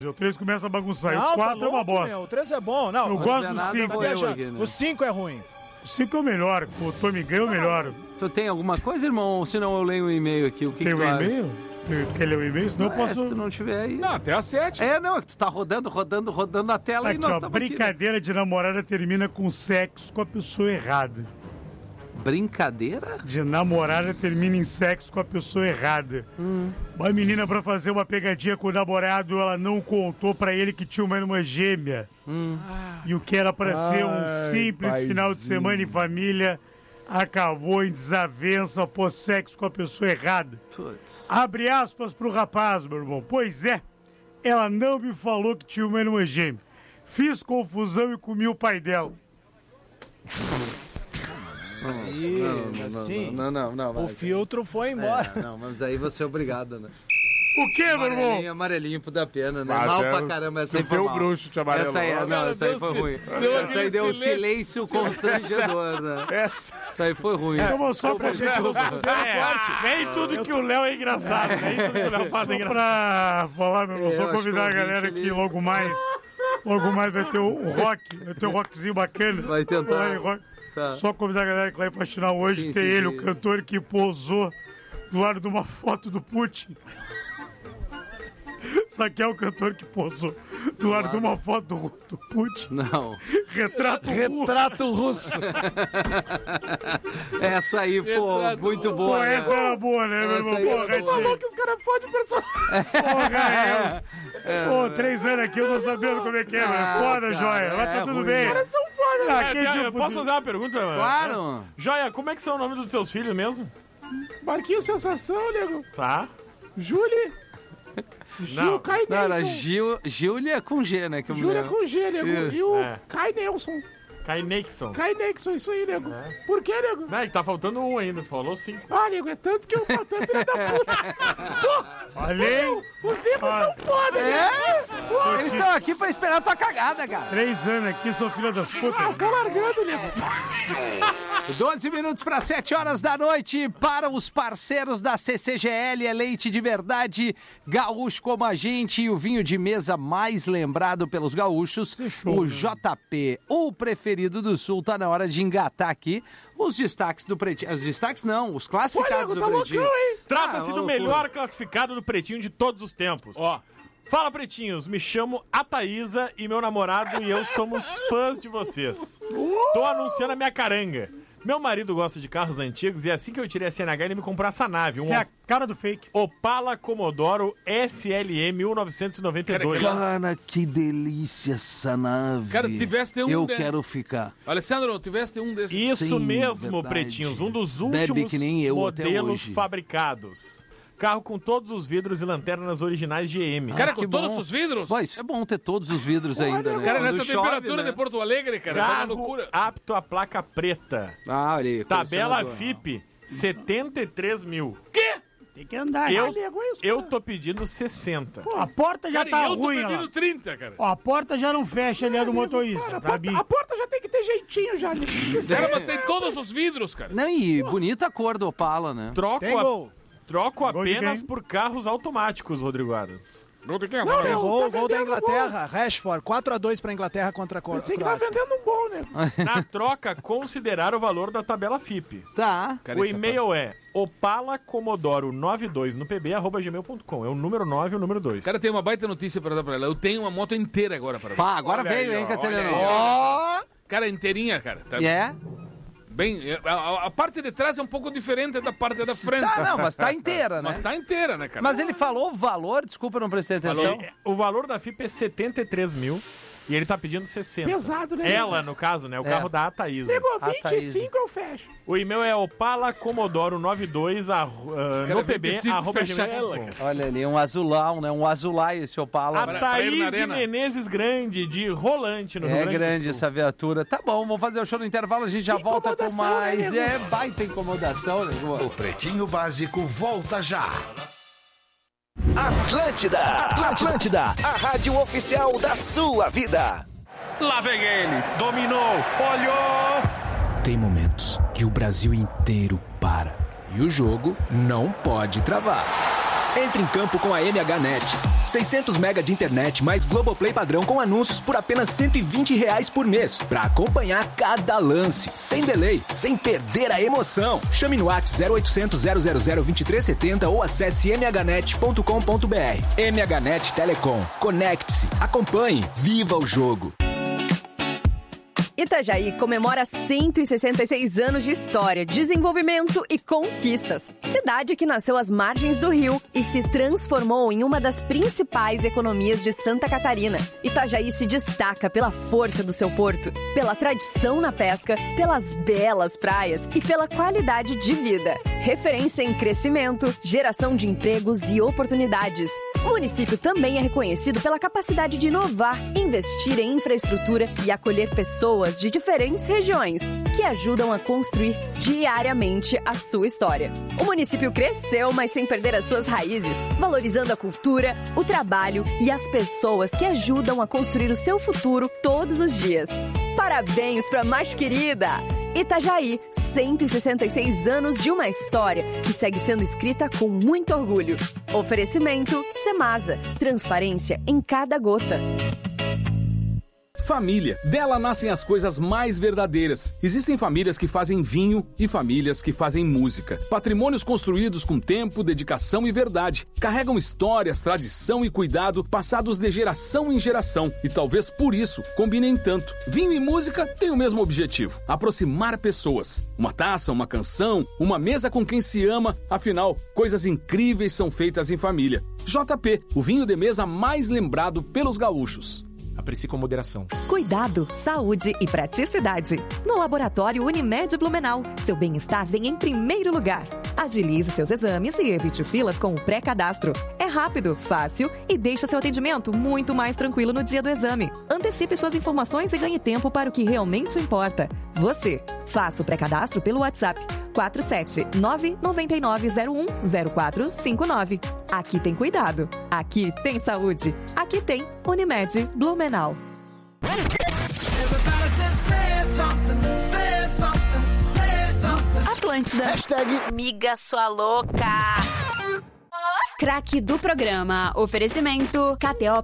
O 3 começa a bagunçar. Não, O 4 tá é uma louco, bosta. meu. O 3 é bom. Não, Eu gosto do 5. O 5 é ruim. O 5 é o melhor. O Tommy Gunn é o melhor. Tu tem alguma coisa, irmão? Se não, eu leio um e-mail aqui. O que Tem tu um acha? e-mail? Quer ler o e-mail? Senão eu posso... Se tu não tiver aí... Não, até às 7. Não, é que tu tá rodando a tela Aqui, e nós ó, estamos aqui. brincadeira de namorada termina com sexo com a pessoa errada. Brincadeira? De namorada termina em sexo com a pessoa errada. Uma menina, pra fazer uma pegadinha com o namorado, ela não contou pra ele que tinha uma irmã gêmea. E o que era pra ser um simples final de semana em família acabou em desavença após sexo com a pessoa errada. Putz. Abre aspas pro rapaz, meu irmão. Pois é, ela não me falou que tinha uma irmã gêmea. Fiz confusão e comi o pai dela. Não. O filtro foi embora. Não, mas aí você é obrigado, né? O que, meu irmão? Amarelinho da pena, né? Mas Mal pra caramba, essa aí foi o mal. bruxo te amarelou. Essa aí foi ruim. Essa aí deu um silêncio constrangedor, né? Essa aí foi ruim. Então, só pra gente não Nem tudo que o Léo é engraçado. Nem tudo que o Léo faz é engraçado. Pra falar, meu irmão, Eu só acho convidar a que o galera ouvinte que ali- logo mais vai ter o rock, vai ter um rockzinho bacana. Vai tentar. Lá em rock. Tá. Só convidar a galera que vai faxinar hoje, Sim, tem sim, ele, sim. o cantor que posou do lado de uma foto do Putin. Isso aqui é o cantor que posou do lado de uma foto do Putin. Não. Retrato russo. Essa aí, pô, muito boa. Pô, né? essa era boa, né, meu Essa irmão? aí Pô, era boa. Ratinho. Que os caras fodem o personagem. Porra, Pô, 3 anos aqui, eu tô sabendo como é que é, mas foda, cara, Joia. Mas tá tudo ruim. bem. Os caras São foda, Aqui é Eu tipo posso de- fazer uma pergunta? Claro. Joia, como é que são o nome dos teus filhos mesmo? Marquinhos Sensação, nego. Tá. Júlia. Não. Kai Não, era Nelson. Júlia com G, né? Que eu me Júlia lembro. com G, nego. E o É. Kai Nelson. Kai Nixon. Kai Nelson, isso aí, nego. Por que, nego? Não, é que tá faltando um ainda. Tu falou 5. Ah, nego, é tanto que eu tu é filha da puta. Falei. Os negros são foda, nego. Eles estão aqui pra esperar a tua cagada, cara. 3 anos aqui, sou filha das putas. Tô largando, nego. 12 minutos para 7 horas da noite para os parceiros da CCGL, é leite de verdade, gaúcho como a gente e o vinho de mesa mais lembrado pelos gaúchos, o JP, o preferido do Sul. Tá na hora de engatar aqui os destaques do Pretinho. Os destaques não, os classificados do Pretinho. Trata-se uma do loucura. melhor classificado do Pretinho de todos os tempos. Ó. Fala, pretinhos, me chamo a Thaísa e meu namorado e eu somos fãs de vocês. Tô anunciando a minha caranga. Meu marido gosta de carros antigos e assim que eu tirei a CNH ele me comprou essa nave, um Você é a cara do fake. Opala Commodoro SLE 1992. Cara, que delícia essa nave. Cara, tiveste um Eu de- quero ficar. Alessandro, tiveste um desses. Isso Sim, mesmo, verdade. pretinhos, um dos Bebe últimos que nem eu até modelos hoje. fabricados. Carro com todos os vidros e lanternas originais GM. Cara, que com todos bom. os vidros? Pô, isso é bom ter todos os vidros ainda, né? Cara, Quando nessa chove, temperatura né? de Porto Alegre, cara, tá uma Carro loucura. apto a placa preta. Ah, olha aí. Tabela colecionador. FIP, 73 mil. Tem que andar. Eu tô pedindo 60. Pô, a porta já Cara, tá eu tô ruim, pedindo ó. 30, cara. Ó, a porta já não fecha ali, é do motorista. Tá, A porta já tem que ter jeitinho já, né? Cara, mas tem todos os vidros, cara. Não, e bonita a cor do Opala, né? Tem gol. Troco Gol de apenas quem? por carros automáticos, Rodrigo Adams. Gol de quem? Gol da Inglaterra. Rashford, 4-2 pra Inglaterra contra a Pensei que tava Croácia. vendendo um gol, né? Na troca, considerar o valor da tabela FIP. Tá. O e-mail é opalacomodoro92 no pb@gmail.com. É o número 9 e o número 2. Cara, tem uma baita notícia pra dar pra ela. Eu tenho uma moto inteira agora pra ela. Pá, agora Olha veio, aí, hein, ó, Castelhano? olha aí, Ó, Cara, inteirinha, cara. Tá É? bem... A parte de trás é um pouco diferente da parte da frente. Tá, não, mas tá inteira, né? Mas tá inteira, né, cara? Mas ele falou o valor, desculpa, eu não prestei atenção. O valor da FIP é 73 mil e ele tá pedindo 60. Pesado, né? Ela, no caso, né? O carro da Thaísa. Pegou A 25, eu fecho. O e-mail é opalacomodoro92 no pb, fecha ela, @gmail.com. cara. Olha ali, um azulão, né? Um azulai esse Opala. A né? pra ir na Thaís arena. Menezes Grande, de Rolante, no Rio É Grande grande do Sul. essa viatura. Tá bom, vamos fazer o show no intervalo, a gente já volta com mais. É baita incomodação, né? O Pretinho Básico volta já. Atlântida, a rádio oficial da sua vida. Lá vem ele, dominou, olhou. Tem momentos que o Brasil inteiro para e o jogo não pode travar. Entre em campo com a MHNet. 600 mega de internet mais Globoplay padrão com anúncios por apenas R$120 por mês. Pra acompanhar cada lance, sem delay, sem perder a emoção. Chame no WhatsApp 0800 000 2370 ou acesse mhnet.com.br. MHNet Telecom. Conecte-se, acompanhe, viva o jogo. Itajaí comemora 166 anos de história, desenvolvimento e conquistas. Cidade que nasceu às margens do rio e se transformou em uma das principais economias de Santa Catarina. Itajaí se destaca pela força do seu porto, pela tradição na pesca, pelas belas praias e pela qualidade de vida. Referência em crescimento, geração de empregos e oportunidades. O município também é reconhecido pela capacidade de inovar, investir em infraestrutura e acolher pessoas de diferentes regiões que ajudam a construir diariamente a sua história. O município cresceu, mas sem perder as suas raízes, valorizando a cultura, o trabalho e as pessoas que ajudam a construir o seu futuro todos os dias. Parabéns para a mais querida! Itajaí, 166 anos de uma história que segue sendo escrita com muito orgulho. Oferecimento Semasa, transparência em cada gota. Família. Dela nascem as coisas mais verdadeiras. Existem famílias que fazem vinho e famílias que fazem música. Patrimônios construídos com tempo, dedicação e verdade. Carregam histórias, tradição e cuidado passados de geração em geração. E talvez por isso combinem tanto. Vinho e música têm o mesmo objetivo: aproximar pessoas. Uma taça, uma canção, uma mesa com quem se ama. Afinal, coisas incríveis são feitas em família. JP, o vinho de mesa mais lembrado pelos gaúchos. Aprecie com moderação. Cuidado, saúde e praticidade. No Laboratório Unimed Blumenau, seu bem-estar vem em primeiro lugar. Agilize seus exames e evite filas com o pré-cadastro. É rápido, fácil e deixa seu atendimento muito mais tranquilo no dia do exame. Antecipe suas informações e ganhe tempo para o que realmente importa. Você. Faça o pré-cadastro pelo WhatsApp 479-9901-0459. Aqui tem cuidado. Aqui tem saúde. Aqui tem Unimed Blumenau. Atlântida. Hashtag Miga sua louca. Craque do programa. Oferecimento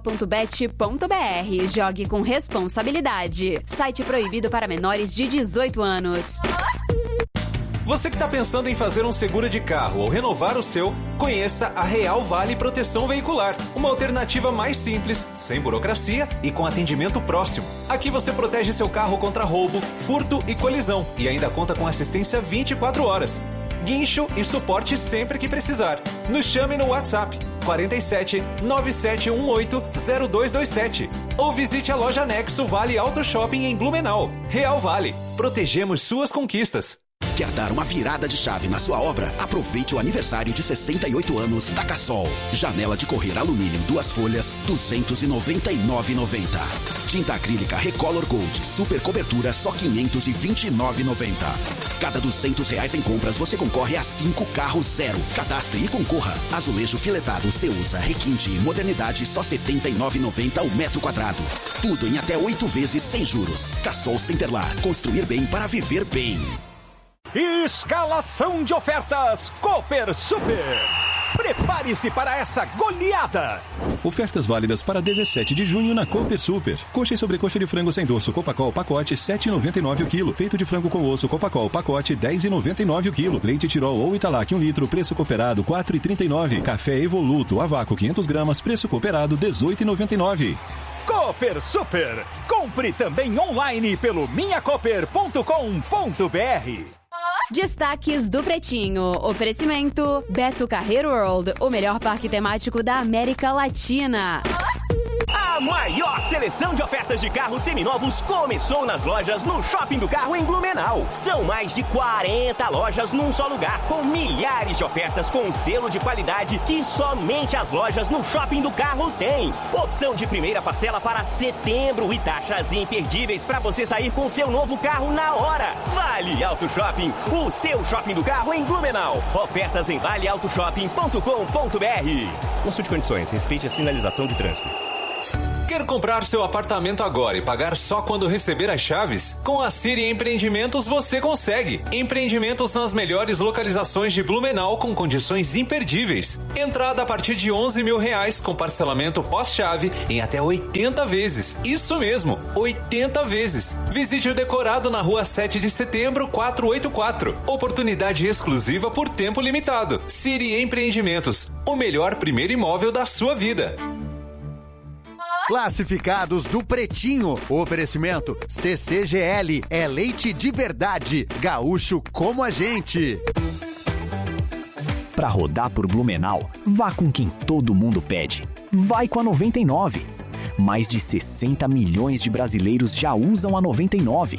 kto.bet.br. Jogue com responsabilidade. Site proibido para menores de 18 anos. Você que está pensando em fazer um seguro de carro ou renovar o seu, conheça a Real Vale Proteção Veicular. Uma alternativa mais simples, sem burocracia e com atendimento próximo. Aqui você protege seu carro contra roubo, furto e colisão. E ainda conta com assistência 24 horas. Guincho e suporte sempre que precisar. Nos chame no WhatsApp 47 9718 0227 ou visite a loja Nexo Vale Auto Shopping em Blumenau. Real Vale, protegemos suas conquistas. Quer dar uma virada de chave na sua obra? Aproveite o aniversário de 68 anos da Cassol. Janela de correr alumínio 2 folhas, R$ 299,90. Tinta acrílica Recolor Gold, super cobertura, só R$ 529,90. Cada R$200 em compras você concorre a 5 carros zero. Cadastre e concorra. Azulejo filetado Ceusa, requinte e modernidade, só R$ 79,90 o metro quadrado. Tudo em até 8 vezes sem juros. Cassol Centerlar, construir bem para viver bem. Escalação de ofertas Cooper Super. Prepare-se para essa goleada. Ofertas válidas para 17 de junho na Cooper Super. Coxa e sobrecoxa de frango sem dorso Copacol pacote 7,99 o quilo. Peito de frango com osso Copacol pacote 10,99 o quilo. Leite Tirol ou Italac 1 litro, preço cooperado 4,39. Café Evoluto a vácuo 500 gramas, preço cooperado 18,99. Cooper Super. Compre também online pelo minhacooper.com.br. Destaques do Pretinho. Oferecimento Beto Carreiro World, o melhor parque temático da América Latina. A maior seleção de ofertas de carros seminovos começou nas lojas no Shopping do Carro em Blumenau. São mais de 40 lojas num só lugar, com milhares de ofertas com selo de qualidade que somente as lojas no Shopping do Carro têm. Opção de primeira parcela para setembro e taxas imperdíveis para você sair com seu novo carro na hora. Vale Auto Shopping, o seu shopping do carro em Blumenau. Ofertas em valeautoshopping.com.br. Consulte condições, respeite a sinalização de trânsito. Quer comprar seu apartamento agora e pagar só quando receber as chaves? Com a Siri Empreendimentos você consegue. Empreendimentos nas melhores localizações de Blumenau com condições imperdíveis. Entrada a partir de R$11 mil com parcelamento pós-chave em até 80 vezes. Isso mesmo, 80 vezes. Visite o decorado na rua 7 de setembro, 484. Oportunidade exclusiva por tempo limitado. Siri Empreendimentos, o melhor primeiro imóvel da sua vida. Classificados do Pretinho. Oferecimento CCGL. É leite de verdade. Gaúcho como a gente. Para rodar por Blumenau, vá com quem todo mundo pede. Vai com a 99. Mais de 60 milhões de brasileiros já usam a 99.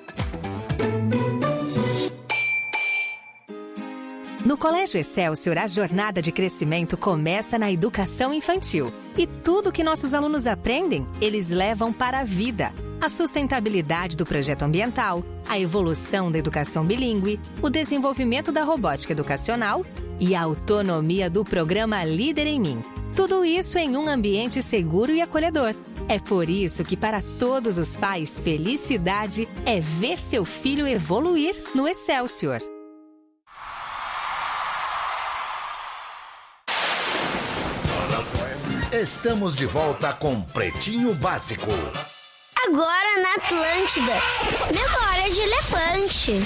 No Colégio Excelsior, a jornada de crescimento começa na educação infantil. E tudo que nossos alunos aprendem, eles levam para a vida. A sustentabilidade do projeto ambiental, a evolução da educação bilíngue, o desenvolvimento da robótica educacional e a autonomia do programa Líder em Mim. Tudo isso em um ambiente seguro e acolhedor. É por isso que, para todos os pais, felicidade é ver seu filho evoluir no Excelsior. Estamos de volta com Pretinho Básico. Agora na Atlântida, memória de elefante.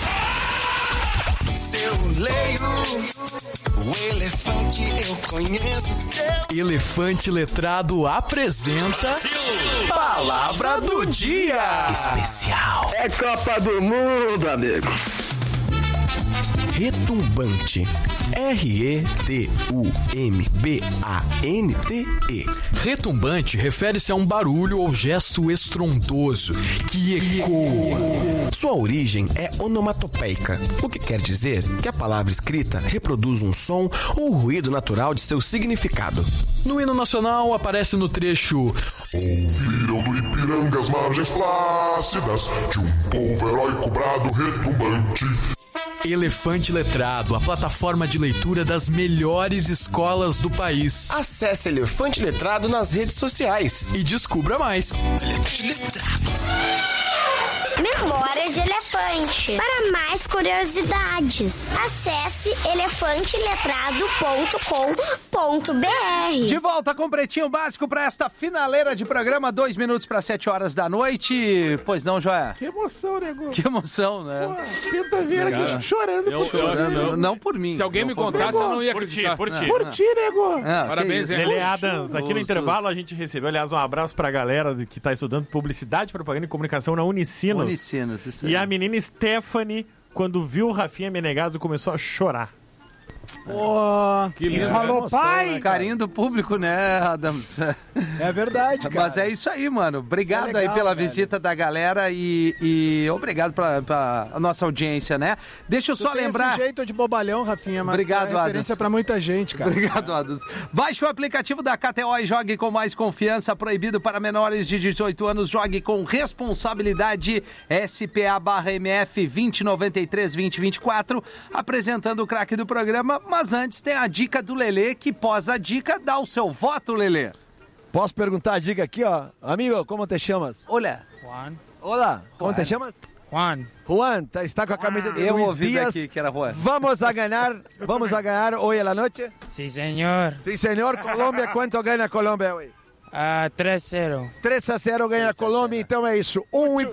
Eu leio o elefante, eu conheço seu. Elefante Letrado apresenta Palavra do Dia Especial. É Copa do Mundo, amigo. Retumbante. R-E-T-U-M-B-A-N-T-E. Retumbante refere-se a um barulho ou gesto estrondoso que ecoa. Sua origem é onomatopeica, o que quer dizer que a palavra escrita reproduz um som ou ruído natural de seu significado. No hino nacional aparece no trecho: ouviram do Ipiranga as margens plácidas de um povo heróico brado retumbante. Elefante Letrado, a plataforma de leitura das melhores escolas do país. Acesse Elefante Letrado nas redes sociais e descubra mais. Elefante Letrado. Memória de elefante. Para mais curiosidades, acesse elefanteletrado.com.br. De volta com o Pretinho Básico para esta finaleira de programa, 2 minutos para 7 horas da noite. Pois não, Joia? Que emoção, nego. Que emoção, né? Pô, Pinta Vieira aqui chorando. Não por mim. Se alguém me contasse, eu não ia acreditar. Por ti. Por ti, nego. Parabéns, Lele Adams. Aqui no intervalo a gente recebeu, aliás, um abraço pra galera que tá estudando Publicidade, Propaganda e Comunicação na Unicinos. Unicinos, isso aí. E a menina Stephanie, quando viu o Rafinha Menegaso, começou a chorar. Pô, que lindo. Falou, pai! Carinho do público, né, Adams? É verdade, cara. Mas é isso aí, mano. Obrigado legal, aí pela velho. visita da galera e obrigado pra nossa audiência, né? Deixa eu só lembrar... Esse jeito de bobalhão, Rafinha, mas obrigado, é referência Adams. pra muita gente, cara. Obrigado, Adams. Baixe o aplicativo da KTO e jogue com mais confiança. Proibido para menores de 18 anos. Jogue com responsabilidade. SPA/MF 2093-2024. Apresentando o craque do programa. Mas antes tem a dica do Lelê, que pós a dica dá o seu voto, Lelê. Posso perguntar a dica aqui, ó? Amigo, como te chamas? Olá. Juan. Olá, como te chamas? Juan. Juan, está com a camisa de Eu Luis ouvi Díaz. daqui que era Juan. Vamos a ganhar hoy a la noche? Sí, señor. Sí, señor. Colômbia, quanto ganha a Colômbia hoje? 3-0. 3-0 ganha a Colômbia, então é isso.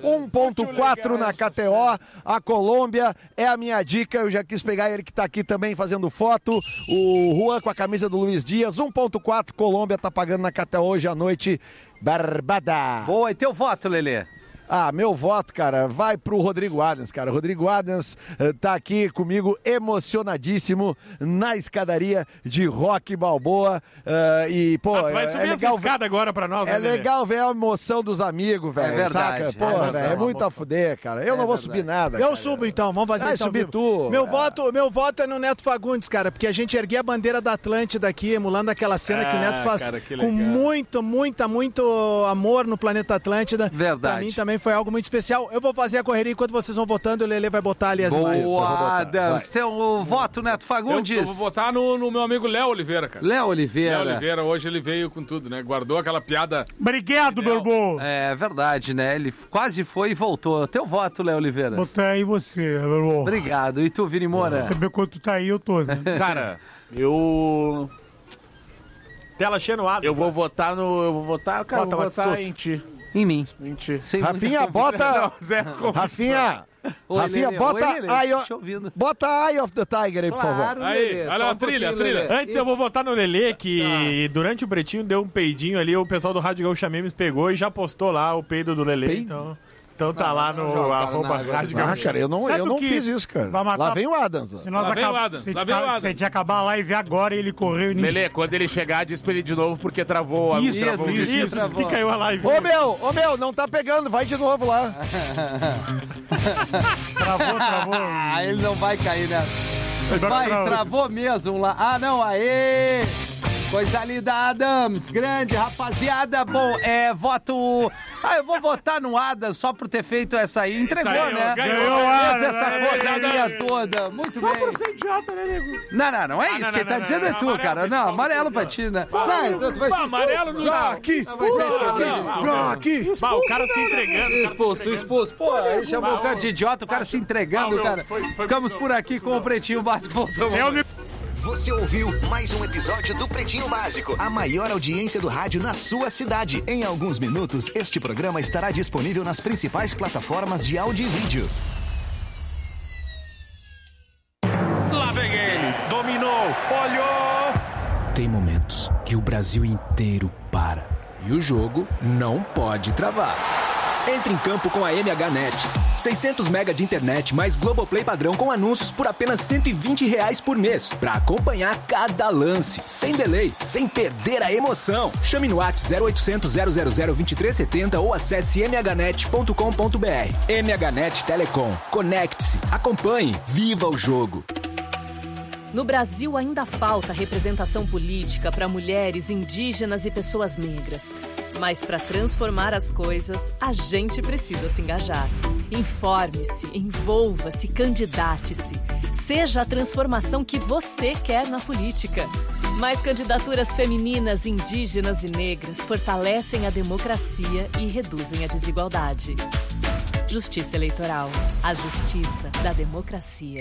1.4 na KTO. A Colômbia é a minha dica. Eu já quis pegar ele que tá aqui também fazendo foto. O Juan com a camisa do Luis Díaz. 1.4, Colômbia tá pagando na KTO hoje à noite. Barbada. Boa, e teu voto, Lelê? Ah, meu voto, cara, vai pro Rodrigo Adams, cara. Rodrigo Adams tá aqui comigo emocionadíssimo na escadaria de Rock Balboa. E, pô, vai subir legal essa escada agora pra nós, É né, Lelê? legal ver a emoção dos amigos, velho. É verdade. Saca? Pô, velho, é muito a fuder, cara. Eu não vou subir nada. Eu cara. subo então, vamos fazer Vai isso ao subir vivo. tu. Meu voto é no Neto Fagundes, cara, porque a gente erguia a bandeira da Atlântida aqui, emulando aquela cena que o Neto faz cara, que com legal. muito amor no planeta Atlântida. Verdade. Pra mim também também foi algo muito especial. Eu vou fazer a correria enquanto vocês vão votando, o Lelê vai botar ali as imagens. Boa, Adams. Tem o voto, Neto Fagundes. Eu vou votar no meu amigo Léo Oliveira, cara. Léo Oliveira. Léo Oliveira, hoje ele veio com tudo, né? Guardou aquela piada. Obrigado, meu irmão. É verdade, né? Ele quase foi e voltou. Teu voto, Léo Oliveira. Botar aí você, meu irmão. Obrigado. E tu, Vini Moura? Também quando tu tá aí, eu tô, né? Cara, eu... Tela cheia no ar. Eu vou votar, cara, Bota, vou votar Batistuta. em ti. Em mim. Em ti. Sem Rafinha, muita bota... Não, Zé, Rafinha, Oi, Rafinha, Lelê. bota Oi, Lelê. Eye Te ouvindo. bota Eye of the Tiger aí, por favor. Claro, Aí, Lelê. olha Só a um trilha, pouquinho, a trilha. Lelê. Antes eu vou votar no Lelê, que durante o Pretinho deu um peidinho ali, o pessoal do Rádio Gaúcha Memes pegou e já postou lá o peido do Lelê, então tá lá no arroba Rádio Ah, Gaúcha. cara, eu não fiz isso, cara. Vai matar- Lá vem o Adams. Se nós Lá vem o acab... Adams, se lá vem o Adams. a gente acabar a live agora e ele correu e ninguém... Lelê, quando ele chegar, diz pra ele de novo, porque travou a Isso, travou o isso, disco. isso, que caiu a live. Ô meu, não tá pegando, vai de novo lá. Travou. Ah, ele não vai cair, né? Agora Vai, travou. travou mesmo lá. Ah, não, aê! Coisa linda, Adams. Grande, rapaziada. Bom, voto... eu vou votar no Adams só por ter feito essa aí. Entregou, Isso aí, né? ganhou, Fez Adams, essa correria toda. Muito bem. Só por ser idiota, né, nego? Não é isso. Quem tá dizendo é tu, cara. Não, amarelo pra ti, né? Não, tu vai ser Amarelo no... Aqui, aqui. Bah, o cara se entregando. Expulso. Pô, aí chamou o cara de idiota, o cara se entregando, cara. Ficamos por aqui com o Pretinho Básico. Voltamos. Você ouviu mais um episódio do Pretinho Básico, a maior audiência do rádio na sua cidade. Em alguns minutos, este programa estará disponível nas principais plataformas de áudio e vídeo. Lá vem ele, dominou, olhou. Tem momentos que o Brasil inteiro para e o jogo não pode travar. Entre em campo com a MHNet. 600 mega de internet mais Globoplay padrão com anúncios por apenas R$ 120 por mês. Pra acompanhar cada lance, sem delay, sem perder a emoção. Chame no WhatsApp 0800 000 2370 ou acesse mhnet.com.br. MHNet Telecom. Conecte-se, acompanhe, viva o jogo. No Brasil ainda falta representação política para mulheres, indígenas e pessoas negras. Mas para transformar as coisas, a gente precisa se engajar. Informe-se, envolva-se, candidate-se. Seja a transformação que você quer na política. Mais candidaturas femininas, indígenas e negras fortalecem a democracia e reduzem a desigualdade. Justiça Eleitoral. A justiça da democracia.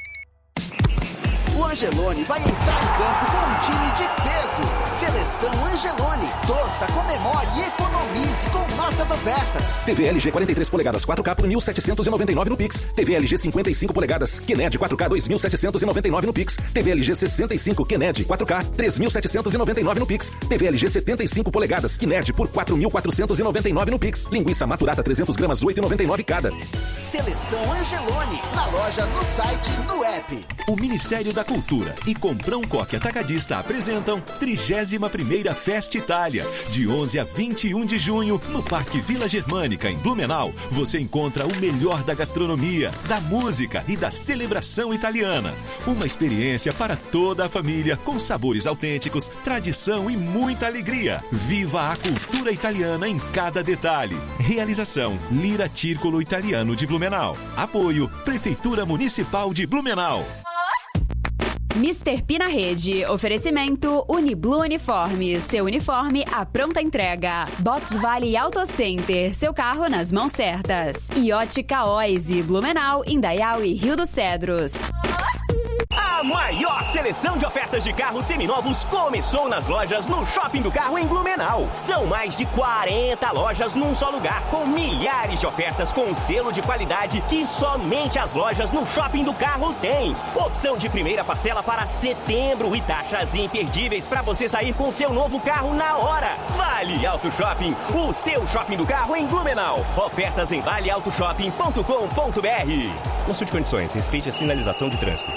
O Angelone vai entrar em campo com um time de peso. Seleção Angelone. Torça, comemore e economize com nossas ofertas. TV LG 43 polegadas 4K por 1.799 no Pix. TV LG 55 polegadas Kennedy 4K 2.799 no Pix. TV LG 65 Kennedy 4K 3.799 no Pix. TV LG 75 polegadas Kennedy por 4.499 no Pix. Linguiça maturata 300 gramas 8,99 cada. Seleção Angelone. Na loja, no site, no app. O Ministério da Cultura e Comprão Coque Atacadista apresentam 31ª Festa Itália. De 11 a 21 de junho, no Parque Vila Germânica, em Blumenau, você encontra o melhor da gastronomia, da música e da celebração italiana. Uma experiência para toda a família, com sabores autênticos, tradição e muita alegria. Viva a cultura italiana em cada detalhe. Realização Lira Círculo Italiano de Blumenau. Apoio Prefeitura Municipal de Blumenau. Mr. P na rede. Oferecimento Uniblu Uniforme. Seu uniforme à pronta entrega. Box Vale Auto Center. Seu carro nas mãos certas. Ótica Oise. Blumenau, Indaial e Rio dos Cedros. A maior seleção de ofertas de carros seminovos começou nas lojas no Shopping do Carro em Blumenau. São mais de 40 lojas num só lugar, com milhares de ofertas com selo de qualidade que somente as lojas no Shopping do Carro têm. Opção de primeira parcela para setembro e taxas imperdíveis para você sair com seu novo carro na hora. Vale Auto Shopping, o seu shopping do carro em Blumenau. Ofertas em valeautoshopping.com.br. Consulte condições, respeite a sinalização de trânsito.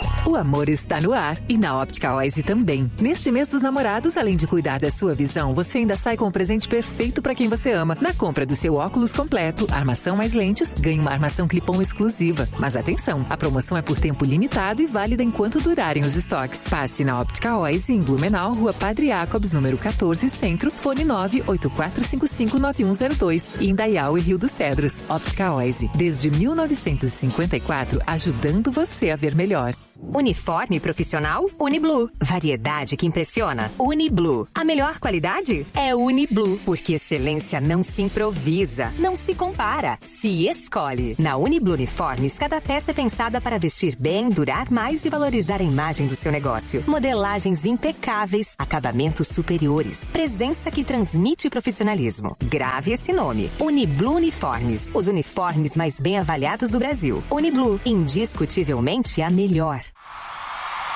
O amor está no ar e na Óptica Oise também. Neste mês dos namorados, além de cuidar da sua visão, você ainda sai com o presente perfeito para quem você ama. Na compra do seu óculos completo, armação mais lentes, ganhe uma armação clip-on exclusiva. Mas atenção, a promoção é por tempo limitado e válida enquanto durarem os estoques. Passe na Óptica Oise em Blumenau, Rua Padre Jacobs, número 14, Centro, fone 984559102 e Indaial e Rio dos Cedros. Óptica Oise, desde 1954, ajudando você a ver melhor. Uniforme profissional? Uniblue. Variedade que impressiona? Uniblue. A melhor qualidade? É Uniblue. Porque excelência não se improvisa, não se compara, se escolhe. Na Uniblue Uniformes, cada peça é pensada para vestir bem, durar mais e valorizar a imagem do seu negócio. Modelagens impecáveis, acabamentos superiores, presença que transmite profissionalismo. Grave esse nome. Uniblue Uniformes. Os uniformes mais bem avaliados do Brasil. Uniblue. Indiscutivelmente a melhor.